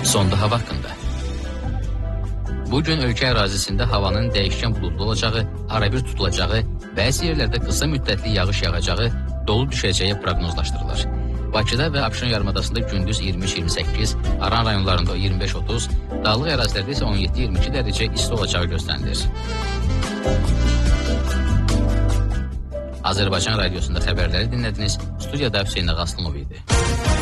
Sonda hava haqqında. Bugün ölkə ərazisində havanın dəyişkən buludlu olacağı, arabir tutulacağı, bəzi yerlərdə qısa müddətli yağış yağacağı, dolu düşəcəyi proqnozlaşdırılır. Bakıda və Abşeron yarımadasında gündüz 23-28, Aran rayonlarında 25-30, dağlıq ərazilərdə isə 17-22 dərəcə isti olacağı gözlənilir. Azərbaycan Radiosunda xəbərləri dinlədiniz. Studiyada Hüseyn Ağaslımov idi.